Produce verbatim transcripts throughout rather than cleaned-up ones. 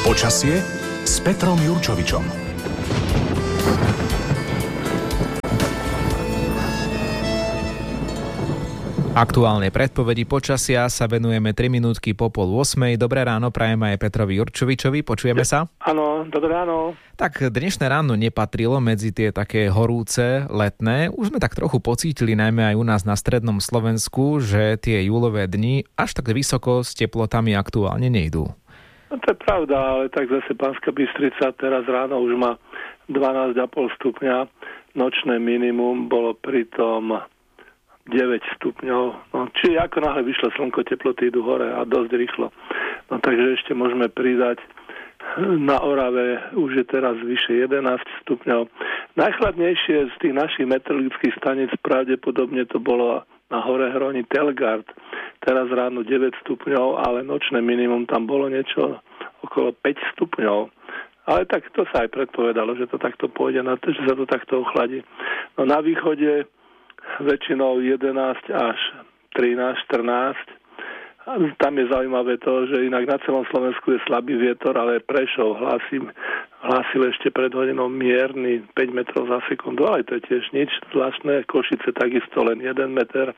Počasie s Petrom Jurčovičom. Aktuálnej predpovedi počasia sa venujeme tri minútky po pol ôsmej. Dobré ráno prajem aj Petrovi Jurčovičovi. Počujeme sa? Áno, dobré ráno. Tak dnešné ráno nepatrilo medzi tie také horúce, letné. Už sme tak trochu pocítili, najmä aj u nás na strednom Slovensku, že tie júlové dni až tak vysoko s teplotami aktuálne nejdú. No to je pravda, ale tak zase Banská Bystrica teraz ráno už má dvanásť a pol stupňa. Nočné minimum bolo pritom deväť stupňov. No, či ako náhle vyšlo slnko, teploty idú hore a dosť rýchlo. No takže ešte môžeme pridať. Na Orave už je teraz vyše jedenásť stupňov. Najchladnejšie z tých našich meteorologických staníc pravdepodobne to bolo na hore Hroni Telgard. Teraz ráno deväť stupňov, ale nočné minimum tam bolo niečo okolo päť stupňov. Ale tak to sa aj predpovedalo, že to takto pôjde, na to, že sa to takto ochladí. No na východe väčšinou jedenásť až trinásť, štrnásť. Tam je zaujímavé to, že inak na celom Slovensku je slabý vietor, ale Prešov hlásil, hlásil ešte pred hodinou mierny päť metrov za sekundu, ale to je tiež nič zvláštne. Košice takisto len jeden meter.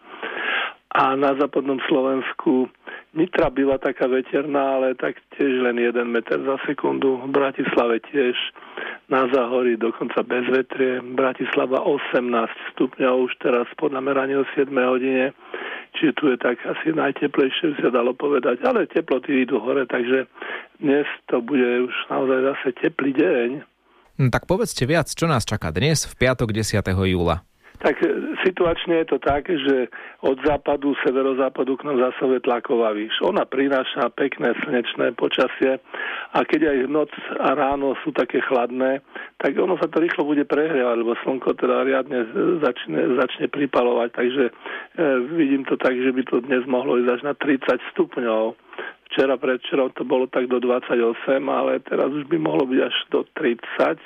A na západnom Slovensku Nitra byla taká veterná, ale tak tiež len jeden meter za sekundu. V Bratislave tiež na Záhorí dokonca bez vetrie. Bratislava osemnásť stupňov už teraz podľa merania o siedmej hodine. Čiže tu je tak asi najteplejšie, sa dalo povedať. Ale teploty idú hore, takže dnes to bude už naozaj zase teplý deň. No, tak povedzte viac, čo nás čaká dnes v piatok desiateho júla. Tak situačne je to tak, že od západu, severozápadu k nám zasahuje tlaková výš. Ona prináša pekné slnečné počasie a keď aj noc a ráno sú také chladné, tak ono sa to rýchlo bude prehrievať, lebo slnko teda riadne začne, začne pripalovať. Takže e, vidím to tak, že by to dnes mohlo ísť až na tridsať stupňov. Včera, predvčerom to bolo tak do dvadsaťosem, ale teraz už by mohlo byť až do tridsať.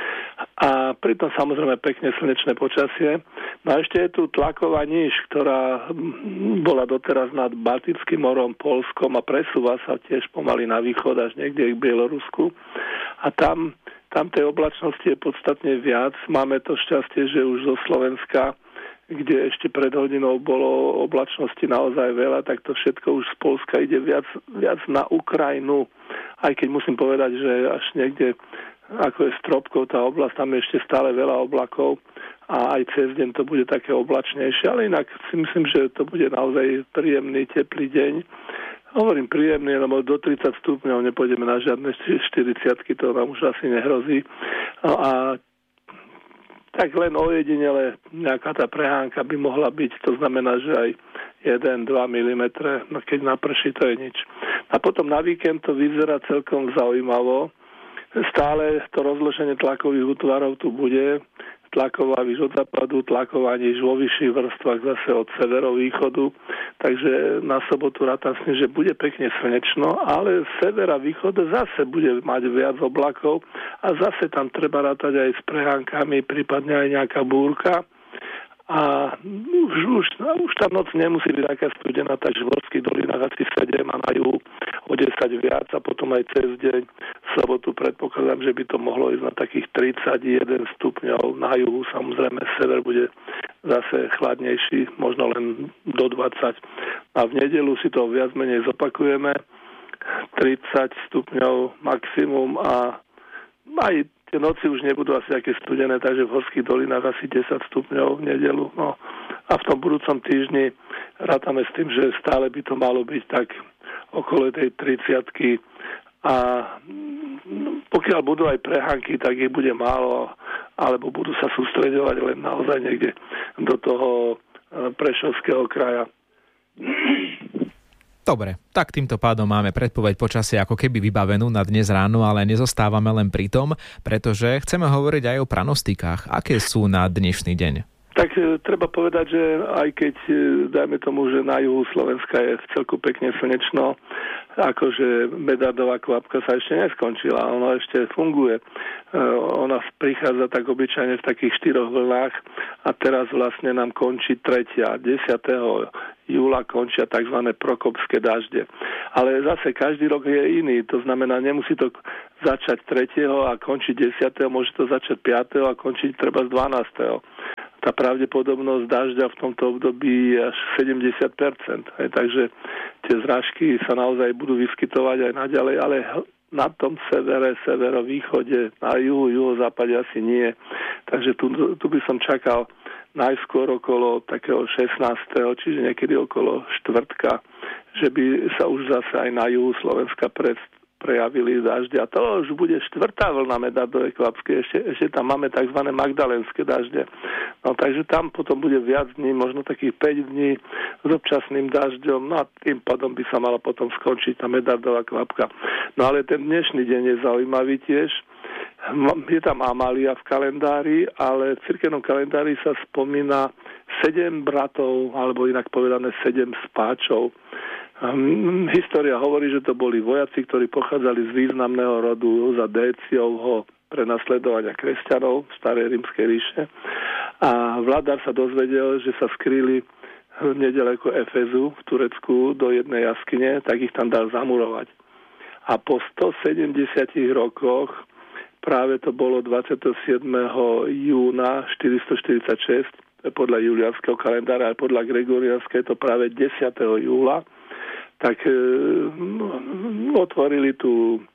A pritom samozrejme pekne slnečné počasie. No a ešte je tu tlaková níž, ktorá bola doteraz nad Baltickým morom, Poľskom a presúva sa tiež pomaly na východ až niekde k Bielorusku. A tam, tam tej oblačnosti je podstatne viac. Máme to šťastie, že už zo Slovenska, kde ešte pred hodinou bolo oblačnosti naozaj veľa, tak to všetko už z Poľska ide viac, viac na Ukrajinu. Aj keď musím povedať, že až niekde ako je Stropkov tá oblasť, tam je ešte stále veľa oblakov a aj cez deň to bude také oblačnejšie, ale inak si myslím, že to bude naozaj príjemný, teplý deň. Hovorím príjemný, lebo do tridsať stupňov nepôjdeme na žiadne štyridsiatky, to nám už asi nehrozí. No a tak len ojedinele nejaká tá prehánka by mohla byť, to znamená, že aj jeden až dva milimetre, no keď naprší, to je nič. A potom na víkend to vyzerá celkom zaujímavo. Stále to rozloženie tlakových útvarov tu bude. Tlaková výš od západu, tlaková níž vo vyšších vrstvách zase od severovýchodu. Takže na sobotu rátam s tým, že bude pekne slnečno, ale sever a východ zase bude mať viac oblakov a zase tam treba rátať aj s prehánkami, prípadne aj nejaká búrka. A už, už, už tá noc nemusí byť taká studená, takže v horských dolinách asi sedem a na juhu o desať viac a potom aj cez deň v sobotu predpokladám, že by to mohlo ísť na takých tridsaťjeden stupňov. Na juhu samozrejme sever bude zase chladnejší, možno len do dvadsať. A v nedeľu si to viac menej zopakujeme. tridsať stupňov maximum a aj tie noci už nebudú asi také studené, takže v horských dolinách asi desať stupňov v nedeľu. No. A v tom budúcom týždni rátame s tým, že stále by to malo byť tak okolo tej tridsiatky. A pokiaľ budú aj prehánky, tak ich bude málo, alebo budú sa sústreďovať len naozaj niekde do toho Prešovského kraja. Dobre, tak týmto pádom máme predpoveď počasia ako keby vybavenú na dnes ráno, ale nezostávame len pri tom, pretože chceme hovoriť aj o pranostikách. Aké sú na dnešný deň? Tak e, treba povedať, že aj keď, e, dajme tomu, že na juhu Slovenska je v celku pekne slnečno, akože medardová kvapka sa ešte neskončila, ona ešte funguje. E, ona prichádza tak obyčajne v takých štyroch vlnách a teraz vlastne nám končí tretia. desiateho júla končia tzv. Prokopské dažde. Ale zase každý rok je iný, to znamená, nemusí to začať tretieho a končiť desiateho môže to začať piateho a končiť treba z dvanásteho Tá pravdepodobnosť dažďa v tomto období je až sedemdesiat percent. Hej, takže tie zrážky sa naozaj budú vyskytovať aj naďalej, ale na tom severe, severovýchode, na juhu, juhozápade asi nie. Takže tu, tu by som čakal najskôr okolo takého šestnásteho čiže niekedy okolo štvrtka, že by sa už zase aj na juhu Slovenska pred prejavili dažde. A to už bude štvrtá vlna medardovej kvapky. Ešte, ešte tam máme tzv. Magdalénske dažde. No takže tam potom bude viac dní, možno takých päť dní s občasným dažďom. No a tým pádom by sa mala potom skončiť tá medardová kvapka. No ale ten dnešný deň je zaujímavý tiež. Je tam Amália v kalendári, ale v cirkevnom kalendári sa spomína sedem bratov, alebo inak povedané sedem spáčov. Um, história hovorí, že to boli vojaci, ktorí pochádzali z významného rodu za Déciovho prenasledovania kresťanov v starej rímskej ríše. A vládar sa dozvedel, že sa skryli nedaleko Efezu v Turecku do jednej jaskyne, tak ich tam dal zamurovať. A po stosedemdesiatich rokoch, práve to bolo dvadsiateho siedmeho júna štyristoštyridsaťšesť, podľa juliánskeho kalendára, a podľa gregoriánskeho je to práve desiateho júla, tak e, otvorili tú e,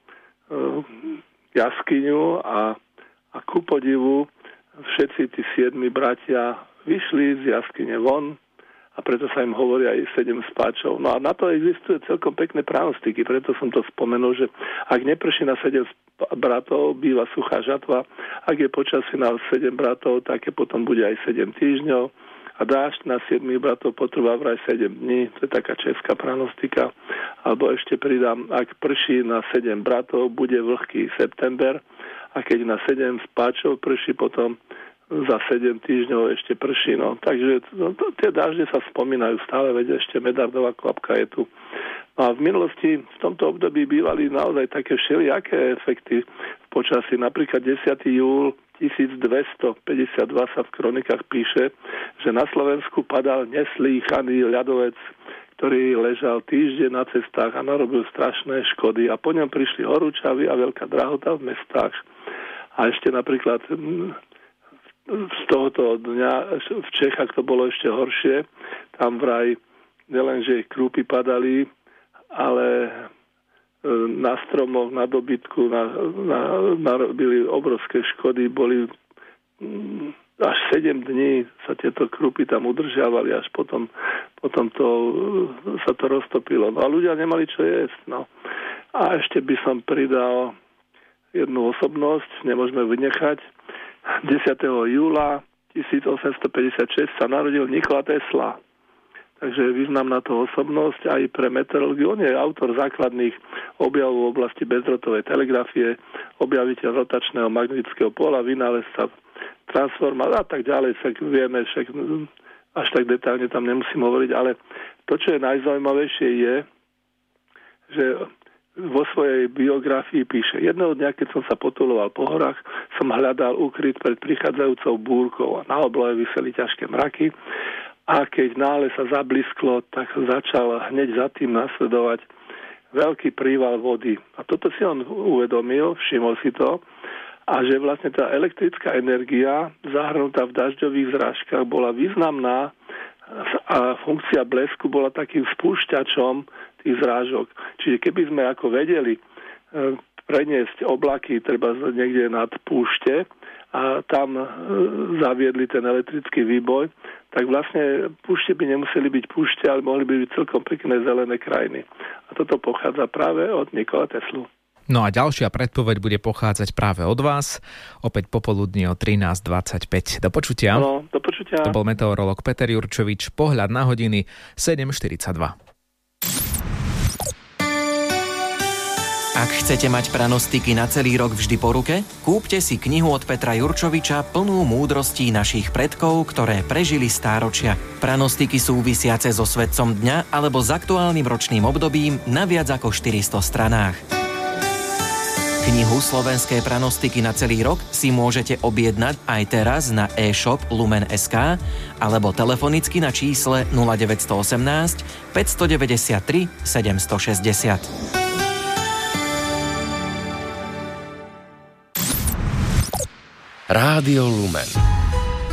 jaskyňu a, a ku podivu všetci tí siedmi bratia vyšli z jaskyne von a preto sa im hovorí aj sedem spáčov. No a na to existuje celkom pekné pranostiky, preto som to spomenul, že ak neprší na sedem bratov, býva suchá žatva, ak je počasie na sedem bratov, tak je potom bude aj sedem týždňov. A dážď na siedmich bratov potrvá vraj sedem dní, to je taká česká pranostika. Alebo ešte pridám, ak prší na sedem bratov, bude vlhký september, a keď na sedem spáčov prší, potom za sedem týždňov ešte prší. No. Takže no, to, tie dážde sa spomínajú stále, veď ešte medardová kvapka je tu. No a v minulosti v tomto období bývali naozaj také všelijaké efekty v počasí. Napríklad desiateho júla tisícdvestopäťdesiatdva sa v kronikách píše, že na Slovensku padal neslýchaný ľadovec, ktorý ležal týždeň na cestách a narobil strašné škody. A po ňom prišli horúčavy a veľká drahota v mestách. A ešte napríklad z tohoto dňa v Čechách to bolo ešte horšie. Tam vraj nielenže krúpy padali, ale na stromoch, na dobytku na, na, narobili obrovské škody, boli až sedem dní sa tieto krúpy tam udržiavali, až potom, potom to, sa to roztopilo. No a ľudia nemali čo jesť. No. A ešte by som pridal jednu osobnosť, nemôžeme vynechať. desiateho júla tisícosemstopäťdesiatšesť sa narodil Nikola Tesla. Takže významná to osobnosť aj pre meteorológiu. On je autor základných objavov v oblasti bezdrôtovej telegrafie, objaviteľ rotačného magnetického pola, vynálezca transformátora a tak ďalej. Však vieme, však až tak detailne tam nemusím hovoriť, ale to, čo je najzaujímavejšie, je, že vo svojej biografii píše: jedného dňa, keď som sa potuloval po horách, som hľadal úkryt pred prichádzajúcou búrkou a na oblohe viseli ťažké mraky. A keď náhle sa zablisklo, tak začal hneď za tým nasledovať veľký príval vody. A toto si on uvedomil, všimol si to, a že vlastne tá elektrická energia zahrnutá v dažďových zrážkach bola významná a funkcia blesku bola takým spúšťačom tých zrážok. Čiže keby sme ako vedeli preniesť oblaky treba niekde nad púšte a tam zaviedli ten elektrický výboj, tak vlastne púšte by nemuseli byť púšte, ale mohli by byť celkom pekné zelené krajiny. A toto pochádza práve od Nikola Teslu. No a ďalšia predpoveď bude pochádzať práve od vás, opäť popoludní o trinásť dvadsaťpäť. Do počutia. No, do počutia. To bol meteorológ Peter Jurčovič. Pohľad na hodiny sedem štyridsaťdva. Ak chcete mať pranostiky na celý rok vždy po ruke, kúpte si knihu od Petra Jurčoviča plnú múdrostí našich predkov, ktoré prežili stáročia. Pranostiky súvisiace so svetcom dňa alebo s aktuálnym ročným obdobím na viac ako štyristo stranách. Knihu Slovenské pranostiky na celý rok si môžete objednať aj teraz na e-shop lumen bodka es ká alebo telefonicky na čísle nula deväť jedna osem, päť deväť tri, sedem šesť nula. Rádio Lumen.